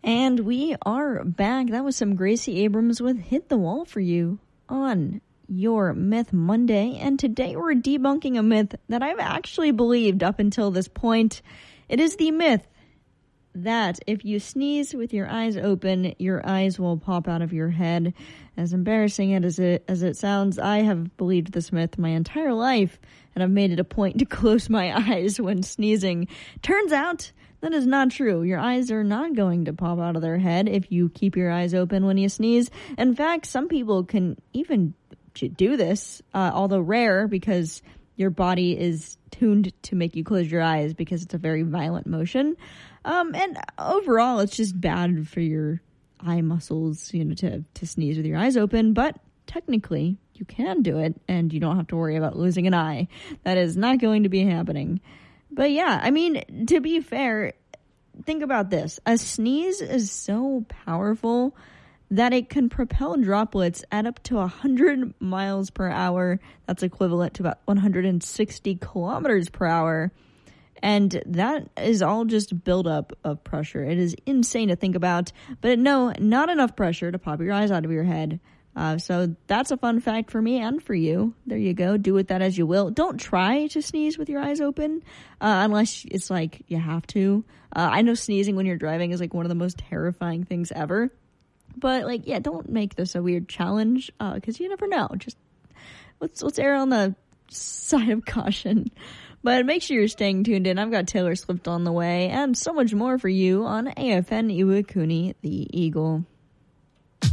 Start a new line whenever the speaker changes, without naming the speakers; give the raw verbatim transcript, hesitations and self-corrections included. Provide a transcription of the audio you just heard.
And we are back. That was some Gracie Abrams with Hit the Wall for you on your Myth Monday. And today we're debunking a myth that I've actually believed up until this point. It is the myth that if you sneeze with your eyes open, your eyes will pop out of your head. As embarrassing it as it as it sounds, I have believed this myth my entire life, and I've made it a point to close my eyes when sneezing. Turns out that is not true. Your eyes are not going to pop out of their head if you keep your eyes open when you sneeze. In fact, some people can even do this, uh, although rare, because your body is tuned to make you close your eyes because it's a very violent motion. Um, and overall, it's just bad for your eye muscles, you know, to, to sneeze with your eyes open. But technically, you can do it, and you don't have to worry about losing an eye. That is not going to be happening. But yeah, I mean, to be fair, think about this. A sneeze is so powerful that it can propel droplets at up to one hundred miles per hour. That's equivalent to about one hundred sixty kilometers per hour. And that is all just buildup of pressure. It is insane to think about. But no, not enough pressure to pop your eyes out of your head. Uh, so that's a fun fact for me and for you. There you go. Do with that as you will. Don't try to sneeze with your eyes open uh, unless it's like you have to. Uh, I know sneezing when you're driving is like one of the most terrifying things ever. But like, yeah, don't make this a weird challenge because uh, you never know. Just let's let's err on the side of caution. But make sure you're staying tuned in. I've got Taylor Swift on the way and so much more for you on A F N Iwakuni, the Eagle.